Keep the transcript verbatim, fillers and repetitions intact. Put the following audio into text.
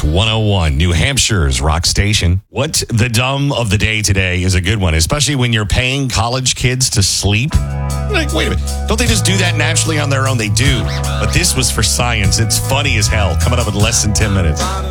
Rock one oh one, New Hampshire's rock station. What the dumb of the day today is a good one, especially when you're paying college kids to sleep. Like, wait a minute. Don't they just do that naturally on their own? They do. But this was for science. It's funny as hell. Coming up in less than ten minutes.